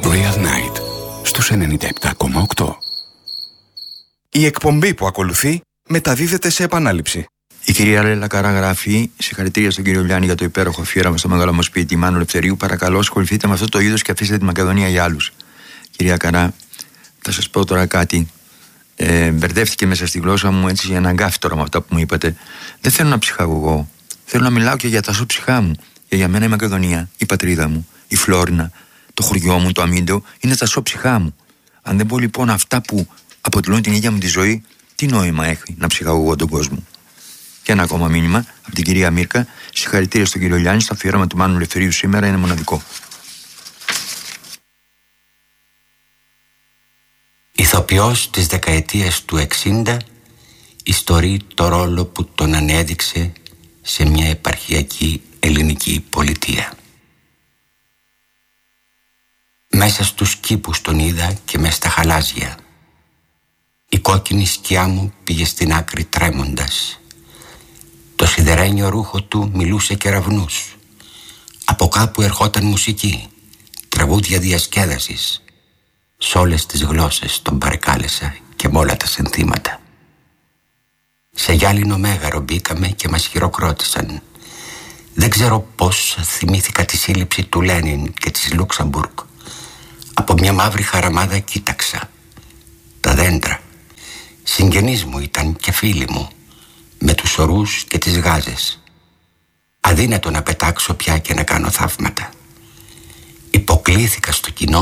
Real Night στους 97,8. Η εκπομπή που ακολουθεί μεταδίδεται σε επανάληψη. Η κυρία Λέλα Καρά γράφει: συγχαρητήρια στον κύριο Λιάννη για το υπέροχο αφιέρωμα στο μεγάλο μου σπίτι Μάνου Ελευθερίου. Παρακαλώ, ασχοληθείτε με αυτό το είδος και αφήστε τη Μακεδονία για άλλους. Κυρία Καρά, θα σας πω τώρα κάτι. Μπερδεύτηκε μέσα στη γλώσσα μου έτσι για έναν γκάφι τώρα με αυτά που μου είπατε. Δεν θέλω να ψυχαγωγώ. Θέλω να μιλάω και για τα σώψυχά μου. Και για μένα η Μακεδονία, η πατρίδα μου, η Φλόρινα, το χωριό μου, το Αμίντεο, είναι τα σώψυχά μου. Αν δεν πω λοιπόν αυτά που αποτελούν την ίδια μου τη ζωή, τι νόημα έχει να ψυχαγωγώ τον κόσμο. Και ένα ακόμα μήνυμα από την κυρία Μίρκα. Συγχαρητήρια στον κύριο Λιάννη. Στο αφιέρωμα του Μάνου Ελευθερίου σήμερα είναι μοναδικό. Ηθοποιός της δεκαετίας του 60 ιστορεί το ρόλο που τον ανέδειξε σε μια επαρχιακή ελληνική πολιτεία. Μέσα στους κήπους τον είδα και μες στα χαλάζια. Η κόκκινη σκιά μου πήγε στην άκρη τρέμοντας. Το σιδερένιο ρούχο του μιλούσε κεραυνούς. Από κάπου ερχόταν μουσική, τραγούδια διασκέδασης. Σ' όλες τις γλώσσες τον παρεκάλεσα και με όλα τα συνθήματα. Σε γυάλινο μέγαρο μπήκαμε και μας χειροκρότησαν. Δεν ξέρω πώς θυμήθηκα τη σύλληψη του Λένιν και της Λουξεμβούργ. Από μια μαύρη χαραμάδα κοίταξα. Τα δέντρα. Συγγενείς μου ήταν και φίλοι μου, με τους ορούς και τις γάζες. Αδύνατο να πετάξω πια και να κάνω θαύματα. Υποκλήθηκα στο κοινό